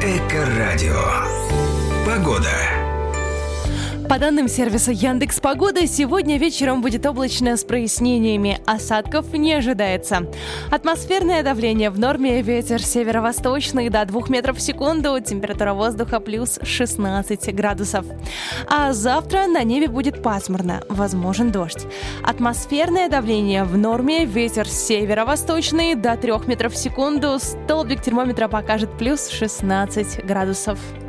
Эко-радио. Погода. По данным сервиса Яндекс.Погода, сегодня вечером будет облачно с прояснениями. Осадков не ожидается. Атмосферное давление в норме, ветер северо-восточный до 2 метров в секунду, температура воздуха плюс 16 градусов. А завтра на небе будет пасмурно, возможен дождь. Атмосферное давление в норме, ветер северо-восточный до 3 метров в секунду, столбик термометра покажет плюс 16 градусов.